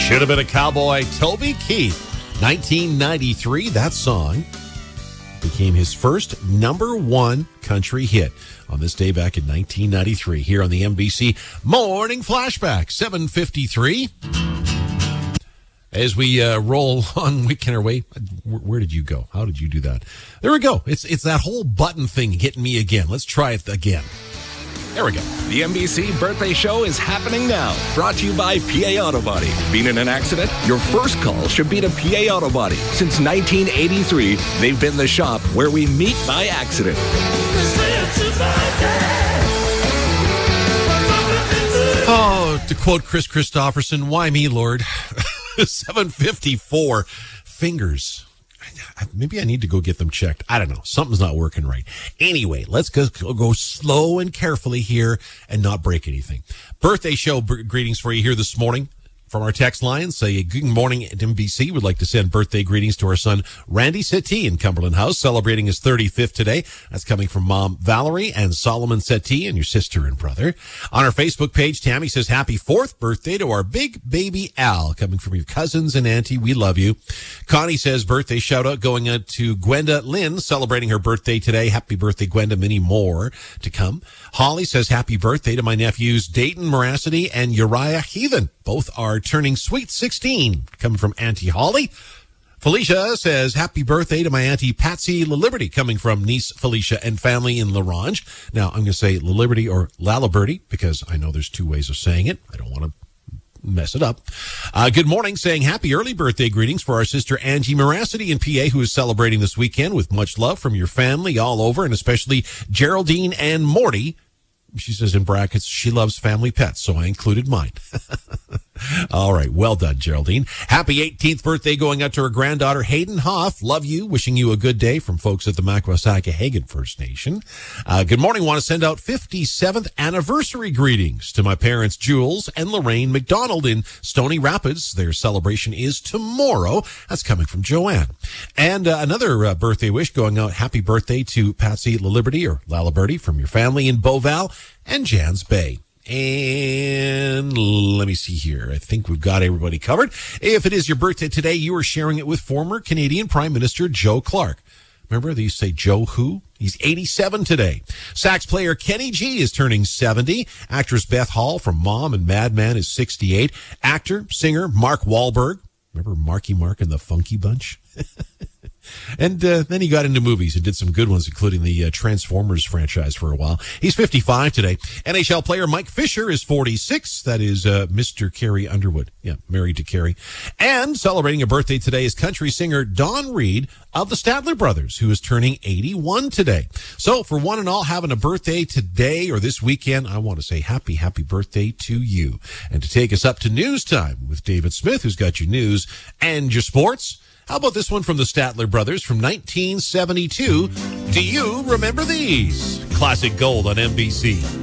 Should have been a cowboy. Toby Keith, 1993. That song became his first #1 country hit on this day back in 1993 here on the NBC Morning Flashback, 7:53. As we roll on Weekend Away, where did you go? How did you do that? There we go. It's that whole button thing hitting me again. Let's try it again. There we go. The NBC Birthday Show is happening now. Brought to you by PA Auto Body. Been in an accident? Your first call should be to PA Auto Body. Since 1983, they've been the shop where we meet by accident. Oh, to quote Chris Christopherson, why me, Lord? 7:54. Fingers. Maybe I need to go get them checked. I don't know. Something's not working right. Anyway, let's go slow and carefully here and not break anything. Birthday show greetings for you here this morning. From our text line, say good morning at NBC. We'd like to send birthday greetings to our son, Randy Settee in Cumberland House, celebrating his 35th today. That's coming from Mom Valerie and Solomon Settee and your sister and brother. On our Facebook page, Tammy says happy 4th birthday to our big baby Al, coming from your cousins and auntie. We love you. Connie says birthday shout out going out to Gwenda Lynn, celebrating her birthday today. Happy birthday, Gwenda. Many more to come. Holly says happy birthday to my nephews, Dayton Moracity and Uriah Heathen. Both are turning sweet 16, coming from Auntie Holly. Felicia says, happy birthday to my Auntie Patsy LaLiberty, coming from niece Felicia and family in La Ronge. Now, I'm going to say LaLiberty or LaLiberty because I know there's two ways of saying it. I don't want to mess it up. Good morning, saying happy early birthday greetings for our sister Angie Moracity in PA, who is celebrating this weekend with much love from your family all over, and especially Geraldine and Morty. She says in brackets, she loves family pets, so I included mine. All right. Well done, Geraldine. Happy 18th birthday going out to her granddaughter, Hayden Hoff. Love you. Wishing you a good day from folks at the Makwasaka-Hagan First Nation. Good morning. Want to send out 57th anniversary greetings to my parents, Jules and Lorraine McDonald in Stony Rapids. Their celebration is tomorrow. That's coming from Joanne. And another birthday wish going out. Happy birthday to Patsy LaLiberty or LaLiberty from your family in Beauval and Jans Bay. And let me see here. I think we've got everybody covered. If it is your birthday today, you are sharing it with former Canadian Prime Minister Joe Clark. Remember, they used to say Joe who? He's 87 today. Sax player Kenny G is turning 70. Actress Beth Hall from Mom and Mad Men is 68. Actor, singer Mark Wahlberg. Remember Marky Mark and the Funky Bunch? And then he got into movies and did some good ones, including the Transformers franchise for a while. He's 55 today. NHL player Mike Fisher is 46. That is Mr. Carrie Underwood. Yeah, married to Carrie. And celebrating a birthday today is country singer Don Reed of the Statler Brothers, who is turning 81 today. So for one and all having a birthday today or this weekend, I want to say happy, happy birthday to you. And to take us up to news time with David Smith, who's got your news and your sports. How about this one from the Statler Brothers from 1972? Do you remember these? Classic Gold on NBC.